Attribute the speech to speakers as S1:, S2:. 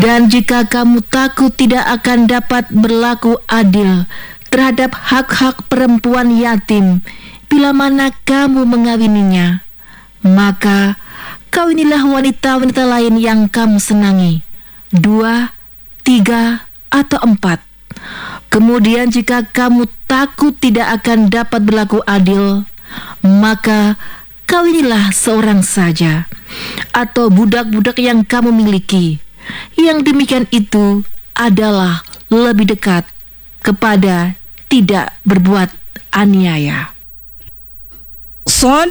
S1: Dan jika kamu takut tidak akan dapat berlaku adil terhadap hak-hak perempuan yatim bila mana kamu mengawininya, maka kawinilah wanita-wanita lain yang kamu senangi, 2, 3, atau 4. Kemudian jika kamu takut tidak akan dapat berlaku adil, maka kawinilah seorang saja, atau budak-budak yang kamu miliki. Yang demikian itu adalah lebih dekat kepada tidak berbuat aniaya.
S2: Son,